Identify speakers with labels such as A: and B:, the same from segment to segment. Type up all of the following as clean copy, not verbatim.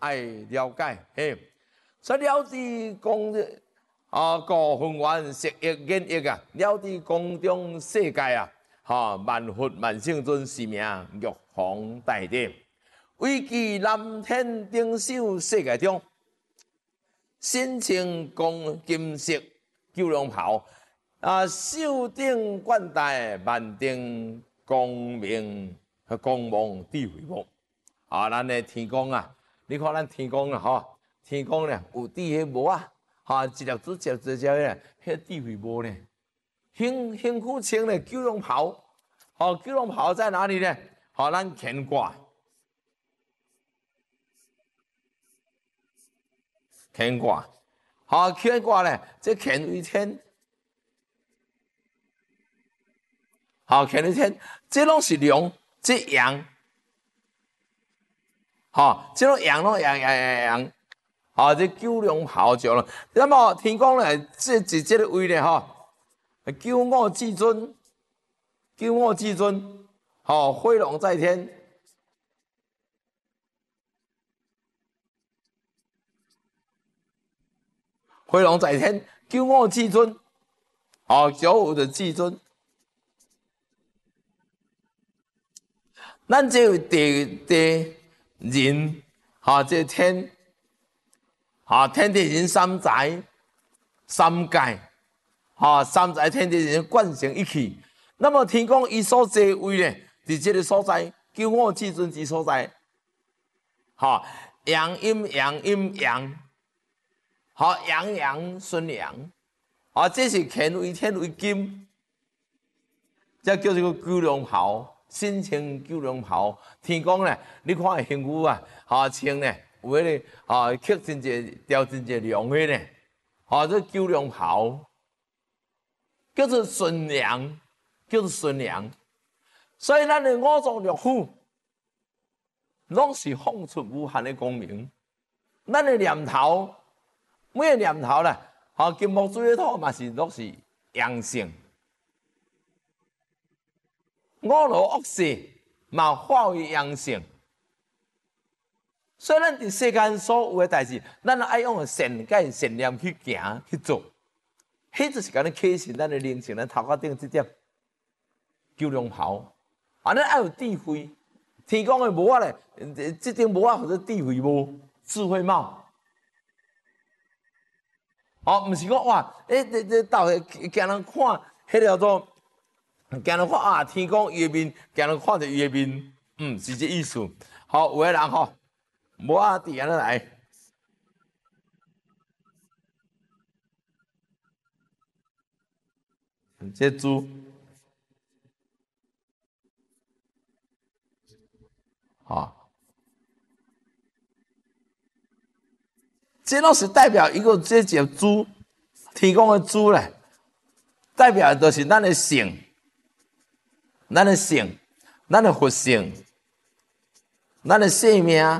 A: 爱了解，嘿。所以了知公古分元色益眼益啊，了知宫中世界啊，万佛万圣尊是名玉皇大帝，位居南天顶首世界中，身穿光金色九龙袍，手顶冠戴万顶光明光芒智慧帽。咱的天公啊，你看咱天公啊，天公咧有戴迄帽啊，一粒珠一粒珠咧，迄智慧帽咧，身躯穿咧九龙袍，九龙袍在哪里呢？咱乾卦，乾卦，乾卦咧，这乾为天，乾为天，这拢是龙，这阳。这种阳，这九龙袍就了。那么天公咧，这个位咧，九五至尊，飞龙在天，飞龙在天，九五至尊，九五的至尊。咱这地人，这天，天地人三才三界，三才天地人贯成一气。那么天公伊所在位咧，伫这个所在，九五至尊之所在，阳阴阳阴阳，阳阳顺阳，这是乾为天为金，这叫做九龙袍。身穿九龙袍，天公咧，你看形躯啊，穿咧有迄个刻真侪雕真侪龙的咧，这九龙袍叫做顺阳，所以咱的五脏六腑拢是放出无限的光明。咱的念头，每个念头咧，金木水火土嘛是拢是阳性。五罗恶世嘛化为阳性，所以咱伫世间所有的代志，咱爱用善解善念去行去做，迄就是甲咱启示咱的灵性。咱头壳顶这点九龙袍，咱爱有智慧。天公的帽仔咧，这顶帽仔或者智慧帽、智慧帽。毋是讲哇，到下惊人看，迄叫做。惊人看天公伊的面，惊人看着伊的面，是这意思。有个人无伫安尼来，这猪，这拢是代表一个这只猪，天公的猪咧，代表就是咱的性。咱的性，咱的佛性，咱的生命，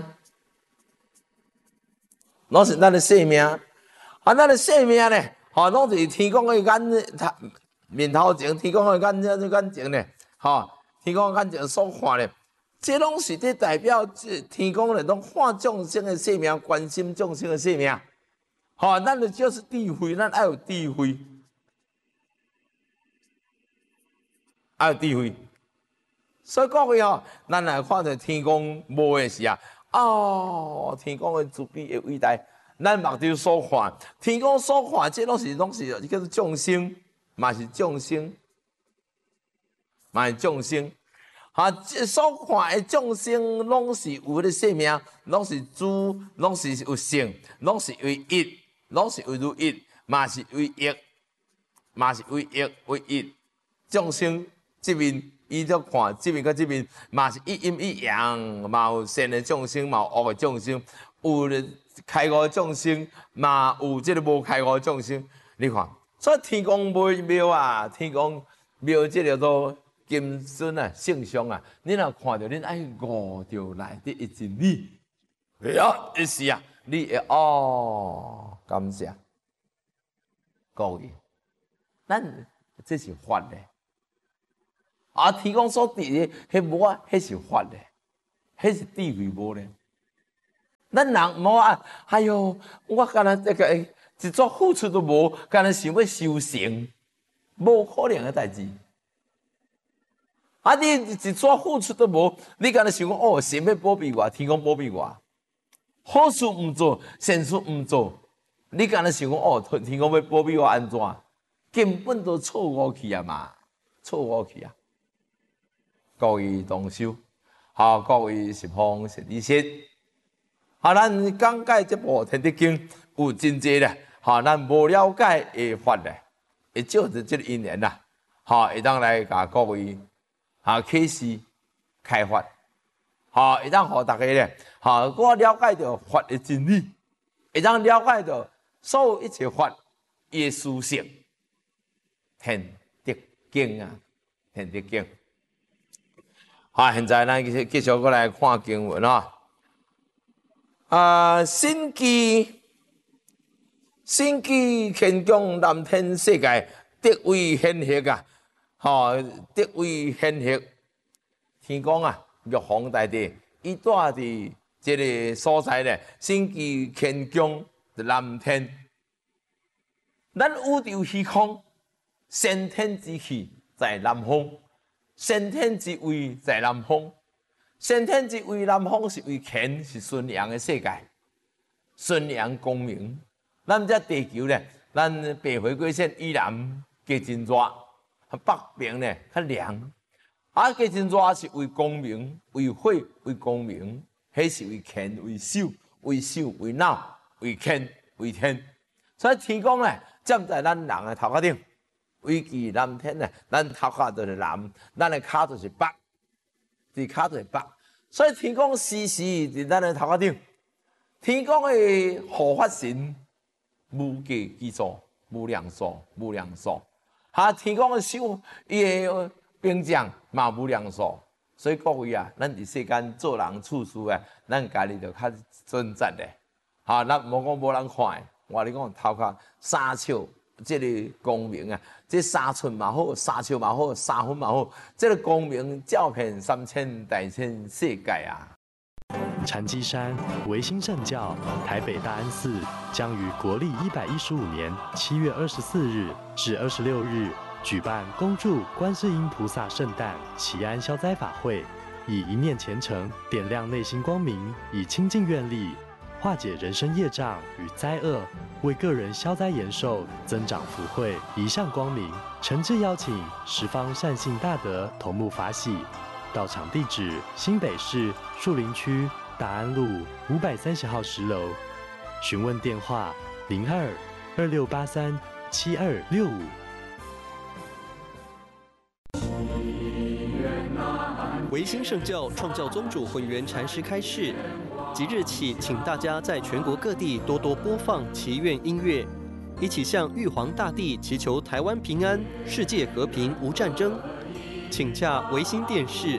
A: 拢是咱的生命。咱的生命咧，拢是天公的眼面头前，天公的眼前咧，天公的眼前所看咧，这拢是伫代表天公咧，拢看众生的生命，关心众生的生命。咱的就是智慧，咱爱有智慧。爱有智慧，所以各位咱来看到天公无的时啊，天公的慈悲的伟大，咱目睭所看，天公所看，这拢是叫做众生，嘛是众生，这所看的众生，拢是有迄个生命，拢是主，拢是有性，拢是为一，拢是为如一，嘛是为一，众生。这面伊在看，这面甲这面嘛是一阴一阳，嘛有善的众生，嘛有恶的众生，有开悟的众生，嘛有这个无开悟的众生。你看，所以天公庙啊，天公庙这叫做金孙啊，圣像啊，你若看到，恁爱悟着内底一真理。一时啊，你会感谢各位，咱这是法咧。天公所伫的迄帽啊，迄是法咧，迄是智慧帽咧。 咱人唔好啊，哎哟，我干那这个一撮付出都无，干那想要修成，无可能的代志。啊，你一撮付出都无，你干那想讲哦，神要保庇我，天公保庇我，好事唔做，善事唔做，你干那想讲哦，天公要保庇我安怎？根本都错误去啊嘛，错误去啊！各位同修，好，各位十方善知识，好，咱讲解这部《天地经》有真济咧，好，咱无了解的法咧，会照着这个因缘啦，好，会当来甲各位启示开发，好，会当互大家咧，好，我了解到法的真理，会当了解到所有一切法伊的殊胜。天地经啊，天地经。好，现在咱继续过来看经文新基乾宮南天世界，德位顯赫啊！德位顯赫。天公啊，玉皇大帝，伊住伫这个所在咧，新基乾宮南天，咱宇宙虛空。先天之氣在南方，先天之位在南方，先天之位南方是为乾，是顺阳的世界，顺阳光明。咱这地球咧，咱北回归线以南加真热，北边咧较凉。加真热是为光明，为火为光明，迄是为乾为守，为守为闹，为乾为天。所以天公咧，站在咱人的头壳顶。位居南天呢，咱头壳就是南，咱的脚就是北，伫脚就是北。所以天公时时伫咱的头壳顶，天公的护法神无计其数，无量数，无量数。天公的手，伊的兵将嘛无量数。所以各位啊，咱伫世间做人处事啊，咱家己就较尊赞咧。咱无讲无人看的，我你讲头壳3尺。这个光明啊，这3寸嘛好，3尺嘛好，3分嘛好，这个光明照遍3000大千世界啊！
B: 禅机山维新正教台北大安寺将于国历115年7月24日至26日举办恭祝观世音菩萨圣诞祈安消灾法会，以一念虔诚点亮内心光明，以清净愿力化解人生业障与灾厄，为个人消灾延寿、增长福慧，一向光明。诚挚邀请十方善信大德同沐法喜。到场地址：新北市树林区大安路530号10楼。询问电话：02-2683-7265。
C: 维新圣教创教宗主混元禅师开示，即日起，请大家在全国各地多多播放祈愿音乐，一起向玉皇大帝祈求台湾平安、世界和平无战争。请洽维新电视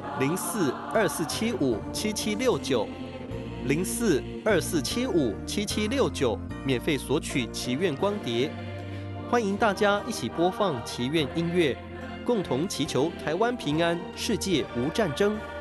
C: 04-2475-7769，04-2475-7769，免费索取祈愿光碟。欢迎大家一起播放祈愿音乐，共同祈求台湾平安、世界无战争。